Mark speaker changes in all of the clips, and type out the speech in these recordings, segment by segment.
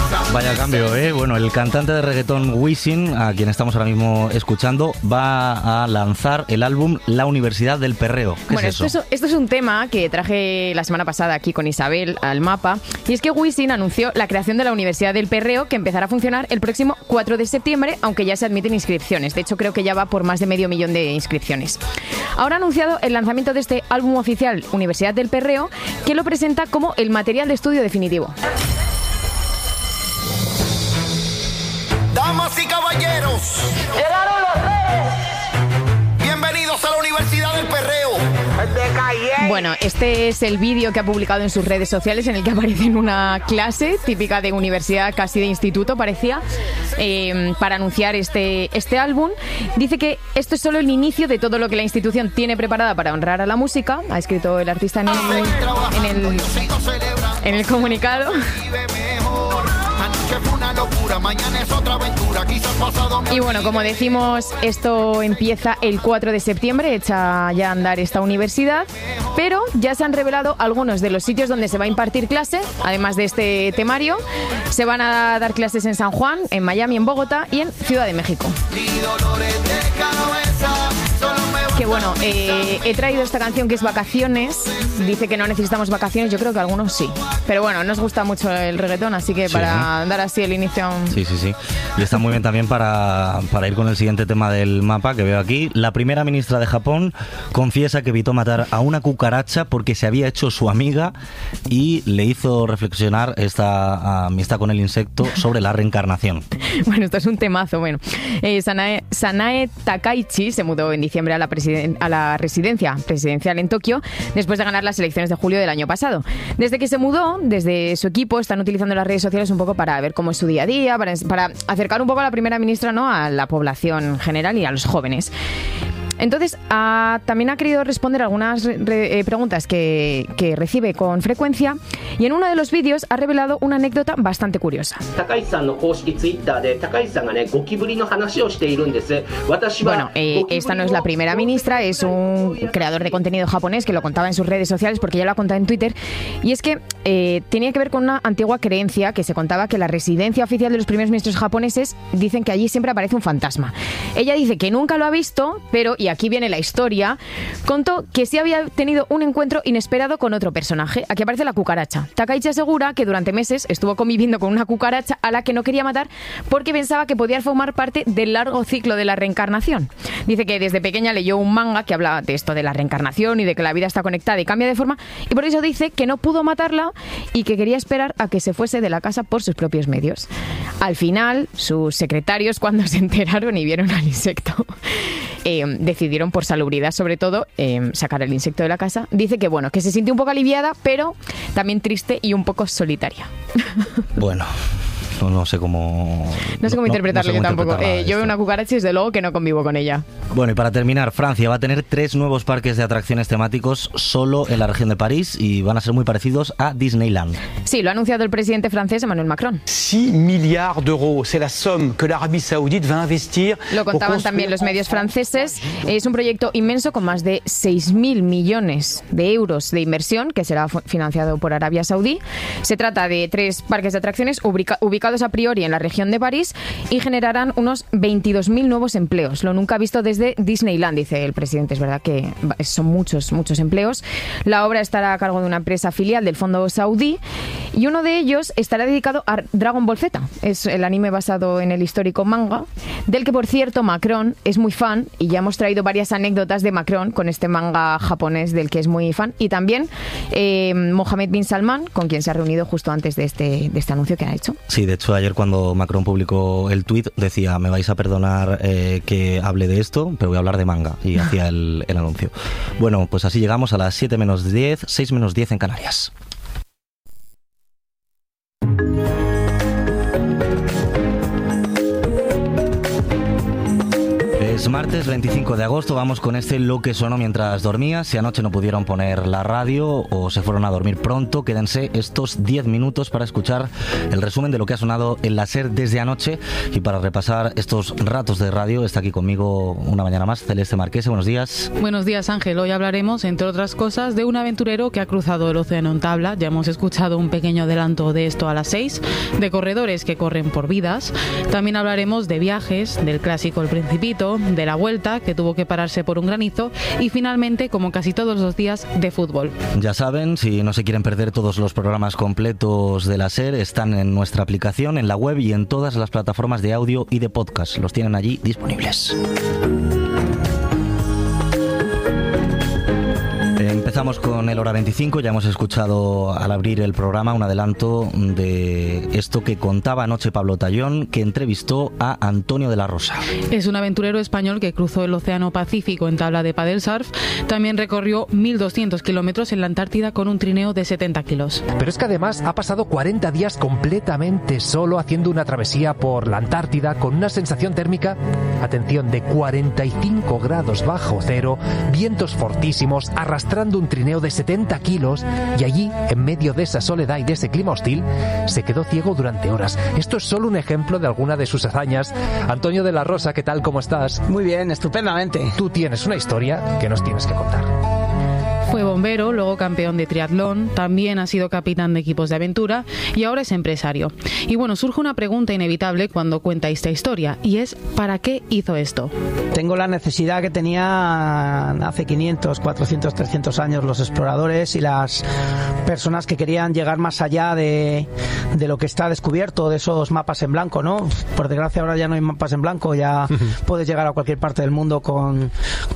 Speaker 1: Vaya cambio, ¿eh? Bueno, el cantante de reggaetón Wisin, a quien estamos ahora mismo escuchando, va a lanzar el álbum La Universidad del Perreo. ¿Qué es eso?
Speaker 2: Esto es un tema que traje la semana pasada aquí con Isabel al Mapa, y es que Wisin anunció la creación de la Universidad del Perreo, que empezará a funcionar el próximo 4 de septiembre, aunque ya se admiten inscripciones. De hecho, creo que ya va por más de 500.000 de inscripciones. Ahora ha anunciado el lanzamiento de este álbum oficial, Universidad del Perreo, que lo presenta como el material de estudio definitivo.
Speaker 3: Damas y caballeros,
Speaker 4: ¡llegaron los reyes!
Speaker 3: Bienvenidos a la Universidad del Perreo.
Speaker 2: Bueno, este es el vídeo que ha publicado en sus redes sociales, en el que aparece en una clase típica de universidad, casi de instituto parecía, para anunciar este álbum. Dice que esto es solo el inicio de todo lo que la institución tiene preparada para honrar a la música. Ha escrito el artista en el comunicado. Y bueno, como decimos, esto empieza el 4 de septiembre, echa ya a andar esta universidad, pero ya se han revelado algunos de los sitios donde se va a impartir clase. Además de este temario, se van a dar clases en San Juan, en Miami, en Bogotá y en Ciudad de México. Que bueno, he traído esta canción que es Vacaciones. Dice que no necesitamos vacaciones, yo creo que algunos sí. Pero bueno, nos gusta mucho el reggaetón, así que para dar así el inicio...
Speaker 1: Sí. Y está muy bien también para ir con el siguiente tema del mapa que veo aquí. La primera ministra de Japón confiesa que evitó matar a una cucaracha porque se había hecho su amiga y le hizo reflexionar esta amistad con el insecto sobre la reencarnación.
Speaker 2: Bueno, esto es un temazo. Bueno, Sanae Takaichi se mudó en diciembre a la residencia presidencial en Tokio después de ganar las elecciones de julio del año pasado. Desde que se mudó, desde su equipo están utilizando las redes sociales un poco para ver cómo es su día a día, para acercar un poco a la primera ministra, ¿no?, a la población general y a los jóvenes. Entonces, también ha querido responder algunas preguntas que recibe con frecuencia, y en uno de los vídeos ha revelado una anécdota bastante curiosa. Bueno, esta no es la primera ministra, es un creador de contenido japonés que lo contaba en sus redes sociales, porque ya lo ha contado en Twitter, y es que tenía que ver con una antigua creencia que se contaba que la residencia oficial de los primeros ministros japoneses dicen que allí siempre aparece un fantasma. Ella dice que nunca lo ha visto, pero... y aquí viene la historia, contó que sí había tenido un encuentro inesperado con otro personaje. Aquí aparece la cucaracha. Takaichi asegura que durante meses estuvo conviviendo con una cucaracha a la que no quería matar porque pensaba que podía formar parte del largo ciclo de la reencarnación. Dice que desde pequeña leyó un manga que hablaba de esto, de la reencarnación y de que la vida está conectada y cambia de forma, y por eso dice que no pudo matarla y que quería esperar a que se fuese de la casa por sus propios medios. Al final, sus secretarios, cuando se enteraron y vieron al insecto, decidieron, por salubridad sobre todo, sacar el insecto de la casa. Dice que bueno, que se sintió un poco aliviada, pero también triste y un poco solitaria.
Speaker 1: Bueno, no sé cómo...
Speaker 2: No sé cómo interpretarlo yo tampoco. Yo veo una cucaracha y desde luego que no convivo con ella.
Speaker 1: Bueno, y para terminar, Francia va a tener 3 nuevos parques de atracciones temáticos solo en la región de París y van a ser muy parecidos a Disneyland.
Speaker 2: Sí, lo ha anunciado el presidente francés Emmanuel Macron.
Speaker 5: 6 milliards d'euros, c'est la somme que l'Arabie Saoudite va investir.
Speaker 2: Lo contaban también los medios franceses. Es un proyecto inmenso con más de 6.000 millones de euros de inversión que será financiado por Arabia Saudí. Se trata de 3 parques de atracciones ubicados a priori en la región de París y generarán unos 22.000 nuevos empleos. Lo nunca visto desde Disneyland, dice el presidente. Es verdad que son muchos empleos. La obra estará a cargo de una empresa filial del fondo saudí y uno de ellos estará dedicado a Dragon Ball Z. Es el anime basado en el histórico manga, del que, por cierto, Macron es muy fan, y ya hemos traído varias anécdotas de Macron con este manga japonés del que es muy fan, y también Mohammed bin Salman, con quien se ha reunido justo antes de este anuncio que ha hecho.
Speaker 1: Sí, de hecho ayer cuando Macron publicó el tuit decía: me vais a perdonar que hable de esto, pero voy a hablar de manga, y hacía el anuncio. Bueno, pues así llegamos a las 7 menos 10, 6 menos 10 en Canarias. Es martes 25 de agosto, vamos con Lo que sonó mientras dormías. Si anoche no pudieron poner la radio o se fueron a dormir pronto, quédense estos 10 minutos para escuchar el resumen de lo que ha sonado en la SER desde anoche. Y para repasar estos ratos de radio está aquí conmigo una mañana más Celeste Marquese. Buenos días.
Speaker 6: Buenos días, Ángel. Hoy hablaremos, entre otras cosas, de un aventurero que ha cruzado el océano en tabla. Ya hemos escuchado un pequeño adelanto de esto a las 6, de corredores que corren por vidas. También hablaremos de viajes, del clásico El Principito, de la Vuelta, que tuvo que pararse por un granizo, y finalmente, como casi todos los días, de fútbol.
Speaker 1: Ya saben, si no se quieren perder todos los programas completos de la SER, están en nuestra aplicación, en la web y en todas las plataformas de audio y de podcast. Los tienen allí disponibles. Empezamos con el Hora 25, ya hemos escuchado al abrir el programa un adelanto de esto que contaba anoche Pablo Tallón, que entrevistó a Antonio de la Rosa.
Speaker 6: Es un aventurero español que cruzó el Océano Pacífico en tabla de paddle surf, también recorrió 1.200 kilómetros en la Antártida con un trineo de 70 kilos.
Speaker 7: Pero es que además ha pasado 40 días completamente solo haciendo una travesía por la Antártida con una sensación térmica, atención, de 45 grados bajo cero, vientos fortísimos, arrastrando un trineo de 70 kilos y allí, en medio de esa soledad y de ese clima hostil, se quedó ciego durante horas. Esto es solo un ejemplo de alguna de sus hazañas. Antonio de la Rosa, ¿qué tal? ¿Cómo estás?
Speaker 8: Muy bien, estupendamente.
Speaker 7: Tú tienes una historia que nos tienes que contar.
Speaker 6: Fue bombero, luego campeón de triatlón, también ha sido capitán de equipos de aventura y ahora es empresario. Y bueno, surge una pregunta inevitable cuando cuenta esta historia, y es ¿para qué hizo esto?
Speaker 8: Tengo la necesidad que tenían hace 500, 400, 300 años los exploradores y las personas que querían llegar más allá de lo que está descubierto, de esos mapas en blanco, ¿no? Por desgracia ahora ya no hay mapas en blanco, ya puedes llegar a cualquier parte del mundo con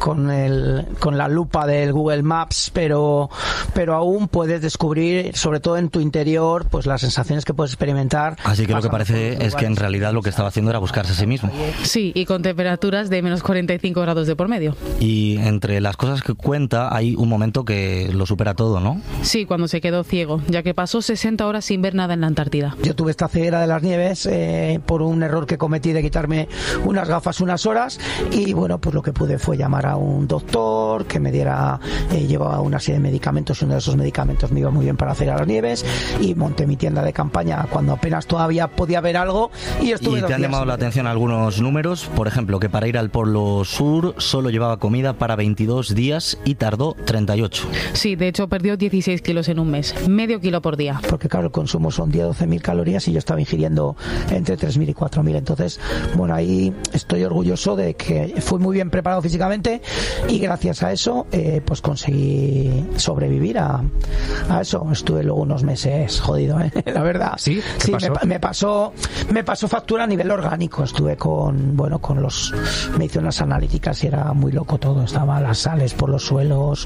Speaker 8: la lupa del Google Maps, pero aún puedes descubrir, sobre todo en tu interior, pues las sensaciones que puedes experimentar.
Speaker 1: Así que lo que parece es que en realidad lo que estaba haciendo era buscarse a sí mismo.
Speaker 6: Sí, y con temperaturas de menos 45 grados de por medio.
Speaker 1: Y entre las cosas que cuenta hay un momento que lo supera todo, ¿no?
Speaker 6: Sí, cuando se quedó ciego, ya que pasó 60 horas sin ver nada en la Antártida.
Speaker 8: Yo tuve esta ceguera de las nieves por un error que cometí de quitarme unas gafas unas horas, y bueno, pues lo que pude fue llamar a un doctor que me diera, llevaba una serie de medicamentos, y uno de esos medicamentos me iba muy bien para cegar las nieves, y monté mi tienda de campaña cuando apenas todavía podía ver algo, y estuve.
Speaker 1: ¿Y te han llamado la atención algunos números? Por ejemplo, que para ir al Polo Sur solo llevaba comida para 22 días y tardó 38.
Speaker 6: Sí, de hecho perdió 16 kilos en un mes, medio kilo por día.
Speaker 8: Porque claro, el consumo son 10-12.000 calorías y yo estaba ingiriendo entre 3.000 y 4.000. Entonces, bueno, ahí estoy orgulloso de que fui muy bien preparado físicamente, y gracias a eso pues conseguí sobrevivir a eso. Estuve luego unos meses jodido, la verdad.
Speaker 7: ¿Sí?
Speaker 8: Sí, me pasó factura a nivel orgánico. Estuve me hice unas analíticas y era muy loco todo. Estaban las sales por los suelos,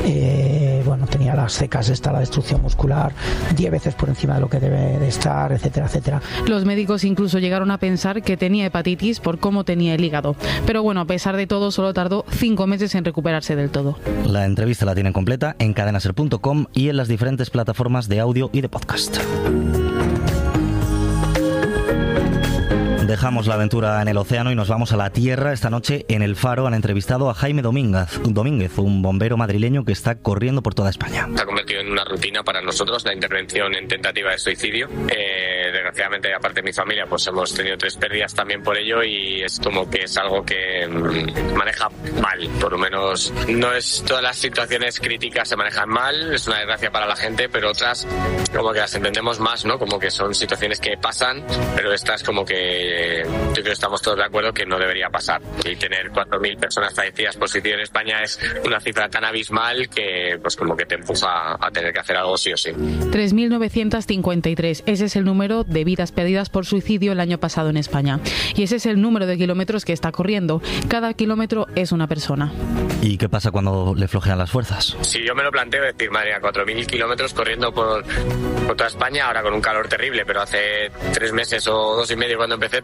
Speaker 8: tenía las cecas, la destrucción muscular 10 veces por encima de lo que debe de estar, etcétera, etcétera.
Speaker 6: Los médicos incluso llegaron a pensar que tenía hepatitis por cómo tenía el hígado. Pero bueno, a pesar de todo, solo tardó 5 meses en recuperarse del todo.
Speaker 1: La entrevista la tienen completa en cadenaser.com y en las diferentes plataformas de audio y de podcast. Dejamos la aventura en el océano y nos vamos a la tierra. Esta noche en El Faro han entrevistado a Jaime Domínguez, un bombero madrileño que está corriendo por toda España.
Speaker 9: Se ha convertido en una rutina para nosotros la intervención en tentativa de suicidio. Desgraciadamente, aparte de mi familia, pues hemos tenido 3 pérdidas también por ello, y es como que es algo que maneja mal. Por lo menos no es todas las situaciones críticas se manejan mal, es una desgracia para la gente, pero otras como que las entendemos más, ¿no? Como que son situaciones que pasan, pero estas como que yo creo que estamos todos de acuerdo que no debería pasar. Y tener 4.000 personas fallecidas por suicidio en España es una cifra tan abismal que pues como que te empuja a tener que hacer algo sí o sí.
Speaker 6: 3.953, ese es el número de vidas perdidas por suicidio el año pasado en España. Y ese es el número de kilómetros que está corriendo. Cada kilómetro es una persona.
Speaker 1: ¿Y qué pasa cuando le flojean las fuerzas?
Speaker 9: Si yo me lo planteo, decir, madre mía, 4.000 kilómetros corriendo por toda España, ahora con un calor terrible, pero hace 3 meses o 2 y medio cuando empecé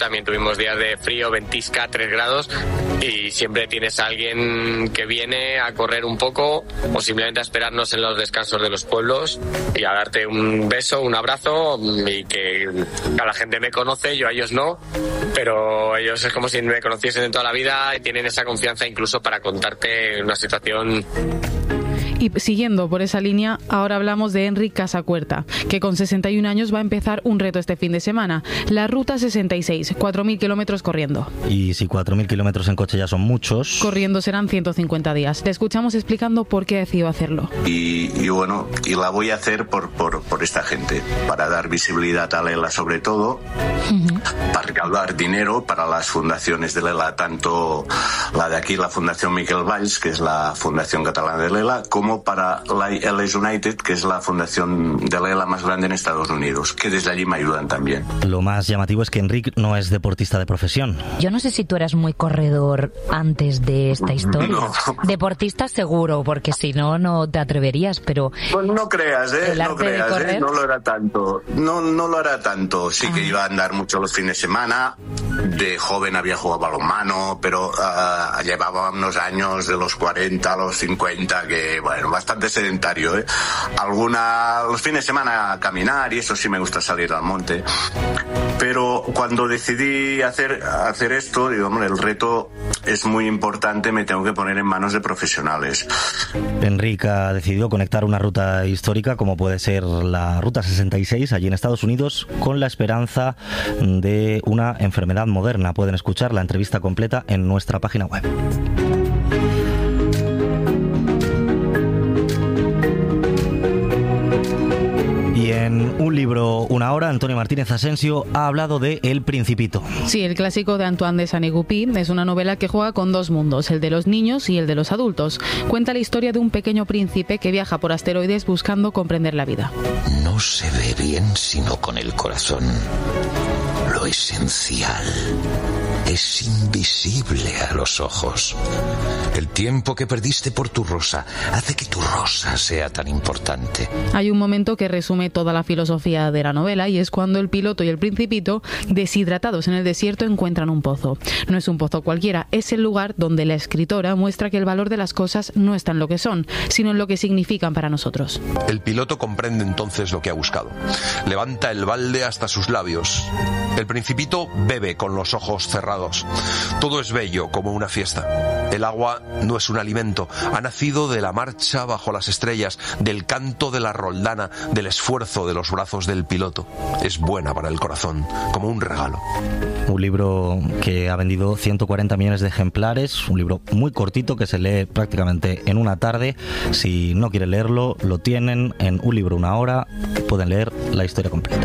Speaker 9: también tuvimos días de frío, ventisca, 3 grados, y siempre tienes a alguien que viene a correr un poco o simplemente a esperarnos en los descansos de los pueblos y a darte un beso, un abrazo, y que a la gente me conoce, yo a ellos no, pero ellos es como si me conociesen de toda la vida y tienen esa confianza incluso para contarte una situación.
Speaker 6: Y siguiendo por esa línea, ahora hablamos de Enric Casacuerta, que con 61 años va a empezar un reto este fin de semana, la Ruta 66, 4.000 kilómetros corriendo.
Speaker 1: Y si 4.000 kilómetros en coche ya son muchos...
Speaker 6: Corriendo serán 150 días. Le escuchamos explicando por qué ha decidido hacerlo.
Speaker 10: Y bueno, y la voy a hacer por esta gente, para dar visibilidad a Lela sobre todo, para recaudar dinero para las fundaciones de Lela, tanto la de aquí, la Fundación Miquel Valls, que es la Fundación Catalana de Lela, como para la LA United, que es la fundación de Lela más grande en Estados Unidos, que desde allí me ayudan también.
Speaker 1: Lo más llamativo es que Enric no es deportista de profesión.
Speaker 11: Yo no sé si tú eras muy corredor antes de esta historia.
Speaker 10: No.
Speaker 11: Deportista seguro, porque si no, no te atreverías, pero...
Speaker 10: Pues no creas, no lo era tanto. No lo era tanto. Sí que iba a andar mucho los fines de semana. De joven había jugado balonmano, pero llevaba unos años de los 40 a los 50 que, bueno, bastante sedentario, ¿eh? Los fines de semana a caminar, y eso sí me gusta salir al monte. Pero cuando decidí hacer esto, digo, hombre, el reto es muy importante, me tengo que poner en manos de profesionales.
Speaker 1: Enric ha decidido conectar una ruta histórica como puede ser la Ruta 66 allí en Estados Unidos con la esperanza de una enfermedad moderna. Pueden escuchar la entrevista completa en nuestra página web. Y en un libro, Una hora, Antonio Martínez Asensio ha hablado de El Principito.
Speaker 6: Sí, el clásico de Antoine de Saint-Exupéry es una novela que juega con dos mundos, el de los niños y el de los adultos. Cuenta la historia de un pequeño príncipe que viaja por asteroides buscando comprender la vida.
Speaker 12: No se ve bien sino con el corazón. Lo esencial es invisible a los ojos. El tiempo que perdiste por tu rosa hace que tu rosa sea tan importante.
Speaker 6: Hay un momento que resume toda la filosofía de la novela y es cuando el piloto y el principito, deshidratados en el desierto, encuentran un pozo. No es un pozo cualquiera, es el lugar donde la escritora muestra que el valor de las cosas no está en lo que son, sino en lo que significan para nosotros.
Speaker 13: El piloto comprende entonces lo que ha buscado. Levanta el balde hasta sus labios. El principito bebe con los ojos cerrados. Todo es bello como una fiesta. El agua no es un alimento. Ha nacido de la marcha bajo las estrellas, del canto de la roldana, del esfuerzo de los brazos del piloto. Es buena para el corazón, como un regalo.
Speaker 1: Un libro que ha vendido 140 millones de ejemplares, un libro muy cortito que se lee prácticamente en una tarde. Si no quieren leerlo, lo tienen en Un libro, una hora. Pueden leer la historia completa.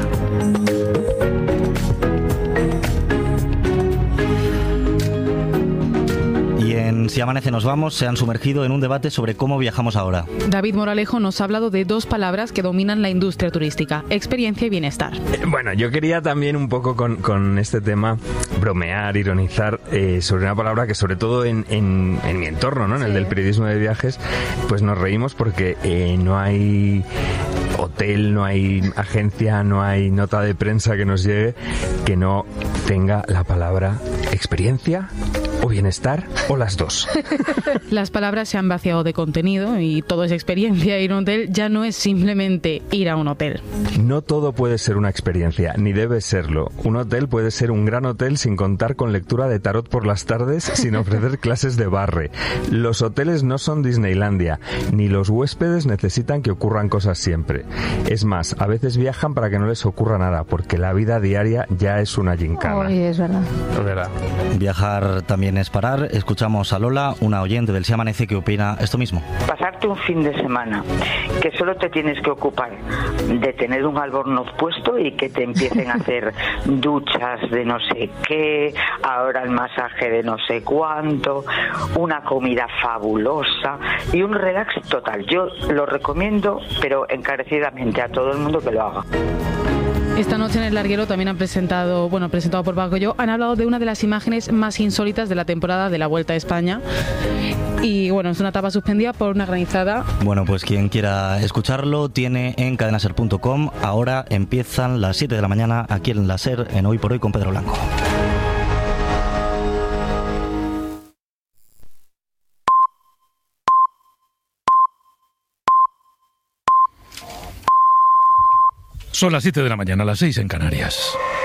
Speaker 1: Si amanece nos vamos, se han sumergido en un debate sobre cómo viajamos ahora.
Speaker 6: David Moralejo nos ha hablado de dos palabras que dominan la industria turística: experiencia y bienestar.
Speaker 14: Bueno, yo quería también un poco con este tema bromear, ironizar sobre una palabra que sobre todo en mi entorno, ¿no? En el del periodismo de viajes, pues nos reímos porque no hay hotel, no hay agencia, no hay nota de prensa que nos llegue que no tenga la palabra experiencia o bienestar o las dos.
Speaker 6: Las palabras se han vaciado de contenido y todo es experiencia. Ir a un hotel ya no es simplemente ir a un hotel.
Speaker 14: No todo puede ser una experiencia, ni debe serlo. Un hotel puede ser un gran hotel sin contar con lectura de tarot por las tardes, sin ofrecer clases de barre. Los hoteles no son Disneylandia, ni los huéspedes necesitan que ocurran cosas siempre. Es más, a veces viajan para que no les ocurra nada, porque la vida diaria ya es una gincana.
Speaker 2: Oy, es verdad.
Speaker 14: Es verdad.
Speaker 1: Viajar también es parar. Escuchamos a Lola, una oyente del Si Amanece, que opina esto mismo.
Speaker 15: Pasarte un fin de semana que solo te tienes que ocupar de tener un albornoz puesto y que te empiecen a hacer duchas de no sé qué, ahora el masaje de no sé cuánto, una comida fabulosa y un relax total. Yo lo recomiendo, pero encarecidamente a todo el mundo que lo haga.
Speaker 6: Esta noche en El Larguero también han presentado por Paco Yo, han hablado de una de las imágenes más insólitas de la temporada de la Vuelta a España. Y bueno, es una etapa suspendida por una granizada.
Speaker 1: Bueno, pues quien quiera escucharlo tiene en cadenaser.com. Ahora empiezan las 7 de la mañana aquí en la SER, en Hoy por Hoy con Pedro Blanco.
Speaker 16: Son las 7 de la mañana, las 6 en Canarias.